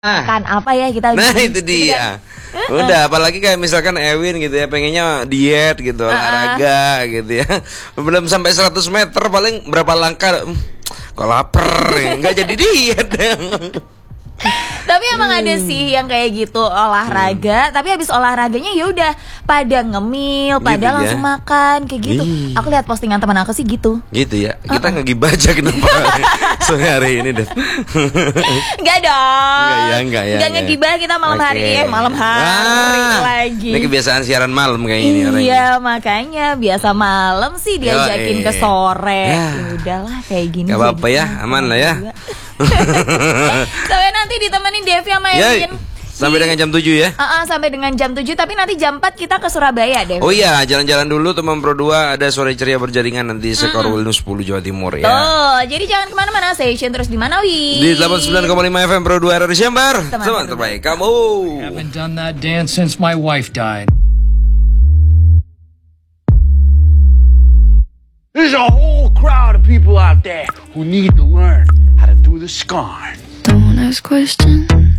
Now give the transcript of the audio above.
Makan apa ya kita Nah bikin, itu gitu dia. kan. Udah apalagi kayak misalkan Ewin gitu ya, pengennya diet gitu, olahraga gitu ya. Belum sampai 100 meter paling berapa langkah, kok lapar ya, nggak jadi diet. Tapi emang ada sih yang kayak gitu olahraga, tapi habis olahraganya ya udah pada ngemil, pada Gitu langsung ya. makan kayak gitu. Ih. Aku lihat postingan teman aku sih gitu. Gitu ya. Kita ngegibah aja kenapa sore hari ini deh. Enggak dong. Enggak ya. Enggak ngegibah kita malam hari, Oke. malam hari lagi. Ini kebiasaan siaran malam kayak ini orang ini. Iya, makanya biasa malam sih diajakin ke sore. Ya. Ya udahlah kayak gini. Gak apa-apa jadi ya, aman lah ya. Sampai nanti ditemenin Devi sama Ya, Evin. sampai dengan jam 7 ya. Sampai dengan jam 7, tapi nanti jam 4 kita ke Surabaya deh. Oh iya, jalan-jalan dulu teman Pro 2, ada sore ceria berjaringan nanti Sekarwil 10 Jawa Timur ya. Oh, jadi jangan kemana-mana, stay tune terus di mana Wi? Di 89,5 FM Pro 2 RRI Siambar. Teman terbaik kamu. Haven't done that dance since my wife died. There's a whole crowd of people out there who need to learn how to do the scarn. Don't ask questions.